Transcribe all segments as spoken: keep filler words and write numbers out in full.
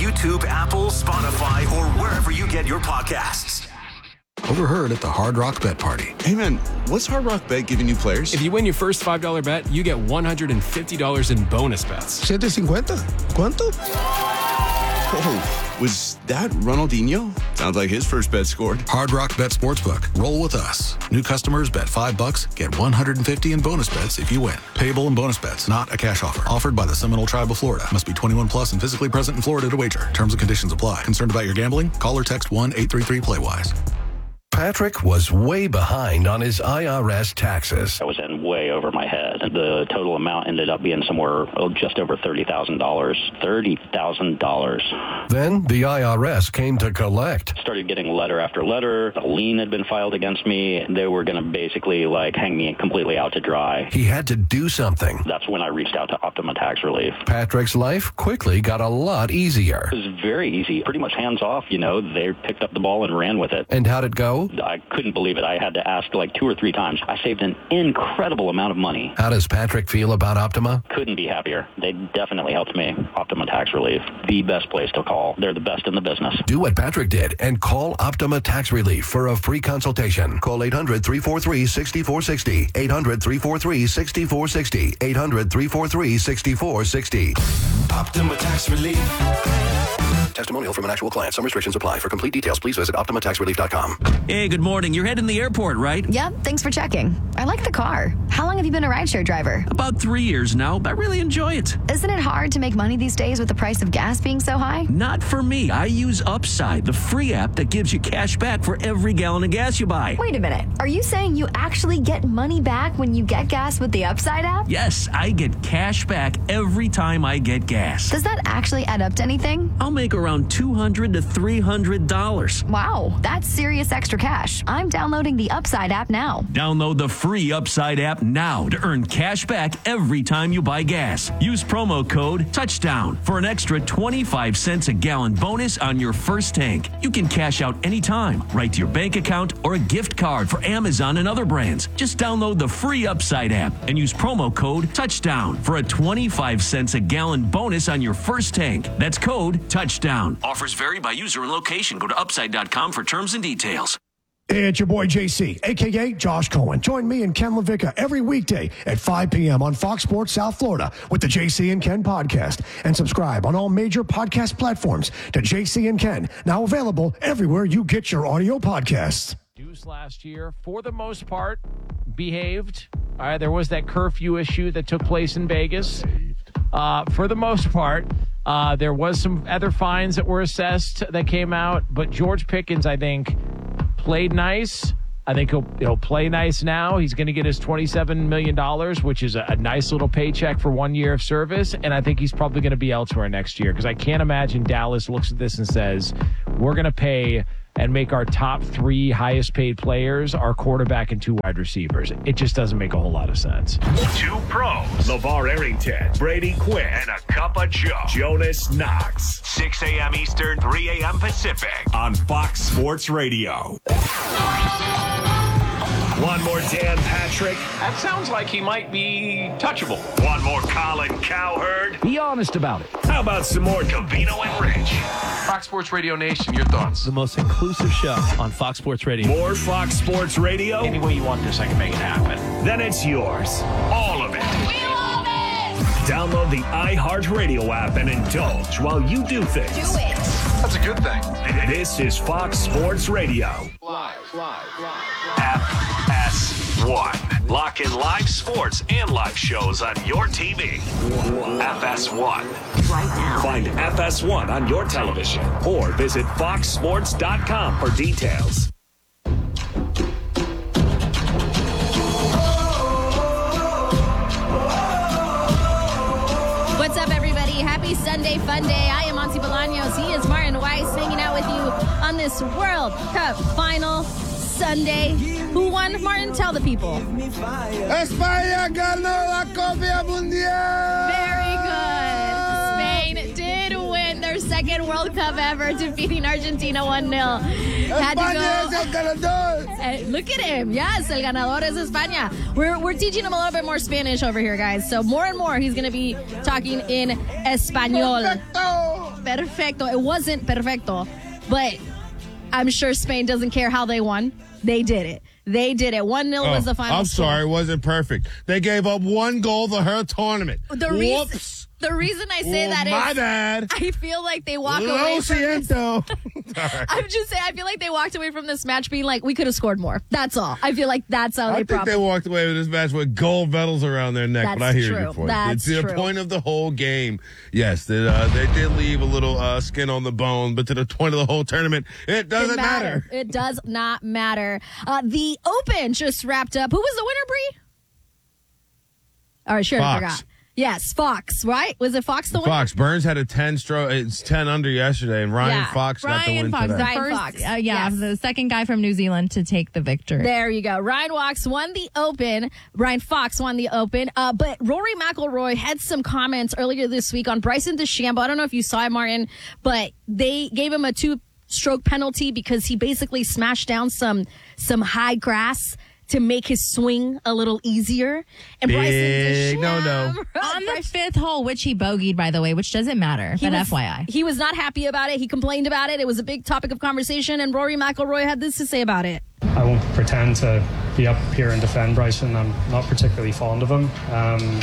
YouTube, Apple, Spotify, or wherever you get your podcasts. Overheard at the Hard Rock Bet Party. Hey man, what's Hard Rock Bet giving you players? If you win your first five dollar bet, you get one hundred fifty dollars in bonus bets. seven fifty. ¿Cuánto? Oh, was that Ronaldinho? Sounds like his first bet scored. Hard Rock Bet Sportsbook. Roll with us. New customers bet five bucks, get one hundred fifty in bonus bets if you win. Payable in bonus bets, not a cash offer. Offered by the Seminole Tribe of Florida. Must be twenty-one plus and physically present in Florida to wager. Terms and conditions apply. Concerned about your gambling? Call or text one eight three three play wise. Patrick was way behind on his I R S taxes. I was in way over my head. The total amount ended up being somewhere oh, just over thirty thousand dollars. thirty thousand dollars. Then the I R S came to collect. Started getting letter after letter. A lien had been filed against me. They were going to basically like hang me completely out to dry. He had to do something. That's when I reached out to Optima Tax Relief. Patrick's life quickly got a lot easier. It was very easy. Pretty much hands off, you know. They picked up the ball and ran with it. And how'd it go? I couldn't believe it. I had to ask like two or three times. I saved an incredible amount of money. How does Patrick feel about Optima? Couldn't be happier. They definitely helped me. Optima Tax Relief, the best place to call. They're the best in the business. Do what Patrick did and call Optima Tax Relief for a free consultation. Call eight hundred, three four three, six four six zero. eight hundred, three four three, six four six zero. eight hundred, three four three, six four six zero. Optima Tax Relief. Testimonial from an actual client. Some restrictions apply. For complete details, please visit optima tax relief dot com. Hey, good morning. You're heading to the airport, right? Yep, thanks for checking. I like the car. How long have you been a rideshare driver? About three years now, but I really enjoy it. Isn't it hard to make money these days with the price of gas being so high? Not for me. I use Upside, the free app that gives you cash back for every gallon of gas you buy. Wait a minute. Are you saying you actually get money back when you get gas with the Upside app? Yes, I get cash back every time I get gas. Does that actually add up to anything? I'll make around two hundred to three hundred dollars. Wow, that's serious extra cash. I'm downloading the Upside app now. Download the free Upside app now to earn cash back every time you buy gas. Use promo code TOUCHDOWN for an extra twenty-five cents a gallon bonus on your first tank. You can cash out anytime, right to your bank account or a gift card for Amazon and other brands. Just download the free Upside app and use promo code TOUCHDOWN for a twenty-five cents a gallon bonus on your first tank. That's code TOUCHDOWN. Offers vary by user and location. Go to upside dot com for terms and details. Hey, it's your boy J C, a k a. Josh Cohen. Join me and Ken LaVicka every weekday at five p.m. on Fox Sports South Florida with the J C and Ken podcast. And subscribe on all major podcast platforms to J C and Ken, now available everywhere you get your audio podcasts. Deuce last year, for the most part, behaved. All right, there was that curfew issue that took place in Vegas. Uh, for the most part, uh, there was some other fines that were assessed that came out. But George Pickens, I think, played nice. I think he'll, he'll play nice now. He's going to get his twenty-seven million dollars, which is a, a nice little paycheck for one year of service. And I think he's probably going to be elsewhere next year because I can't imagine Dallas looks at this and says, we're going to pay and make our top three highest paid players our quarterback and two wide receivers. It just doesn't make a whole lot of sense. Two pros, LeVar Arrington, Brady Quinn, and a cup of Joe, Jonas Knox. six a.m. Eastern, three a.m. Pacific on Fox Sports Radio. One more Dan Patrick. That sounds like he might be touchable. One more Colin Cowherd. Be honest about it. How about some more Covino and Rich? Fox Sports Radio Nation, your thoughts? The most inclusive show on Fox Sports Radio. More Fox Sports Radio? Any way you want this, I can make it happen. Then it's yours. All of it. We love it! Download the iHeartRadio app and indulge while you do things. Do it. That's a good thing. This is Fox Sports Radio. Live, live, live. F S one. Lock in live sports and live shows on your T V. F S one. Right now. Find F S one on your television or visit fox sports dot com for details. What's up, everybody? Happy Sunday Fun Day. I am Monty Bolaños. He is Martin Weiss, hanging out with you on this World Cup final Sunday. Who won? Martin, tell the people. España ganó la Copa Mundial. Very good. Spain did win their second World Cup ever, defeating Argentina one nil. España es el ganador. Uh, look at him. Yes, el ganador es España. We're, we're teaching him a little bit more Spanish over here, guys. So more and more, he's going to be talking in Español. Perfecto. perfecto. It wasn't perfecto, but I'm sure Spain doesn't care how they won. They did it. They did it. one nil Oh, was the final I'm score. sorry, it wasn't perfect. They gave up one goal the whole tournament. The reason, Whoops. the reason I say Oh, that is my bad. I feel like they walk Lo away from this. siento. I'm just saying, I feel like they walked away from this match being like, we could have scored more. That's all. I feel like that's how I they think probably. they walked away with this match with gold medals around their neck, That's but I hear true. your point. That's it's the true. point of the whole game. Yes, they, uh, they did leave a little uh, skin on the bone, but to the point of the whole tournament, it doesn't matter. It does not matter. Uh, the Open just wrapped up. Who was the winner, Bree? All right, sure, I Fox. forgot. Yes, Fox, right? Was it Fox the winner? Fox. Burns had a ten stroke. It's ten under yesterday, and Ryan Yeah. Fox got the Ryan win Fox, today. the Ryan first, Fox. Uh, yeah, Yes. the second guy from New Zealand to take the victory. There you go. Ryan Fox won the Open. Ryan Fox won the Open. Uh, but Rory McIlroy had some comments earlier this week on Bryson DeChambeau. I don't know if you saw it, Martin, but they gave him a two-stroke penalty because he basically smashed down some some high grass to make his swing a little easier. And Big Bryson no, no. DeChambeau, On the fifth hole, which he bogeyed, by the way, which doesn't matter, He but was, F Y I. He was not happy about it. He complained about it. It was a big topic of conversation, and Rory McIlroy had this to say about it. I won't pretend to be up here and defend Bryson. I'm not particularly fond of him. Um,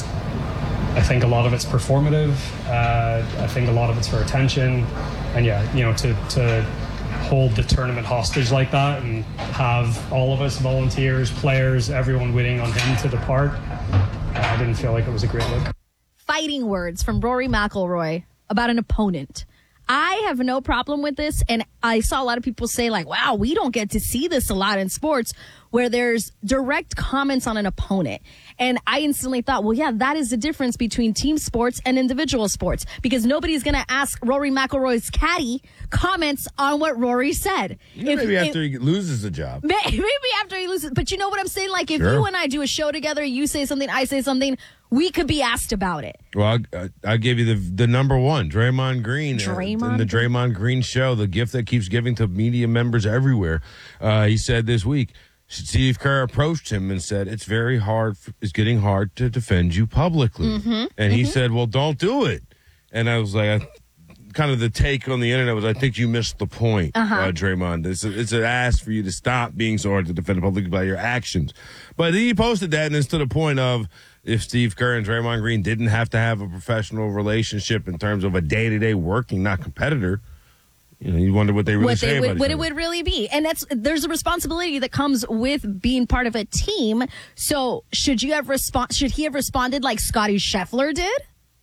I think a lot of it's performative. Uh, I think a lot of it's for attention. And yeah, you know, to, to hold the tournament hostage like that and have all of us volunteers, players, everyone waiting on him to depart, I didn't feel like it was a great look. Fighting words from Rory McIlroy about an opponent. I have no problem with this, and I saw a lot of people say, like, wow, we don't get to see this a lot in sports where there's direct comments on an opponent. And I instantly thought, well, yeah, that is the difference between team sports and individual sports, because nobody's going to ask Rory McIlroy's caddy comments on what Rory said. Yeah, If- maybe if- after he loses the job. May- Maybe after he loses. But you know what I'm saying? Like, if Sure. you and I do a show together, you say something, I say something, we could be asked about it. Well, I, I give you the the number one, Draymond Green. uh, Draymond in the Draymond Green show, the gift that keeps giving to media members everywhere. Uh, he said this week, Steve Kerr approached him and said, it's very hard, it's getting hard to defend you publicly. Mhm, And he mhm. said, well, don't do it. And I was like, I, kind of the take on the internet was, I think you missed the point, Uh-huh. uh, Draymond. It's, a, it's an ask for you to stop being so hard to defend publicly by your actions. But he posted that, and it's to the point of, if Steve Kerr and Draymond Green didn't have to have a professional relationship in terms of a day-to-day working, not competitor, you know, you wonder what they really what say they about would, each what it other. would really be. And that's there's a responsibility that comes with being part of a team. So should you have respond should he have responded like Scotty Scheffler did?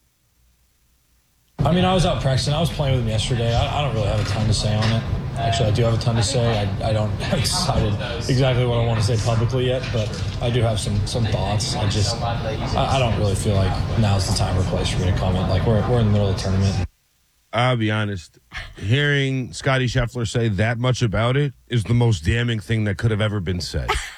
I mean, I was out practicing. I was playing with him yesterday. I, I don't really have a ton to say on it. Actually, I do have a ton to say. I, I don't have decided exactly what I want to say publicly yet, but I do have some, some thoughts. I just, I, I don't really feel like now's the time or place for me to comment. Like, we're, we're in the middle of the tournament. I'll be honest, hearing Scotty Scheffler say that much about it is the most damning thing that could have ever been said.